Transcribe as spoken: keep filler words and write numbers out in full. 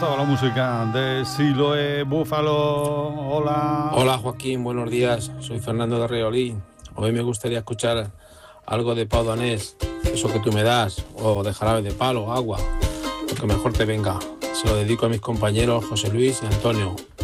gustado la música de Siloé Búfalo. Hola. Hola Joaquín, buenos días. Soy Fernando de Riolí. Hoy me gustaría escuchar algo de Pau Donés, eso que tú me das, o de Jarabe de Palo, Agua, lo que mejor te venga. Se lo dedico a mis compañeros José Luis y Antonio.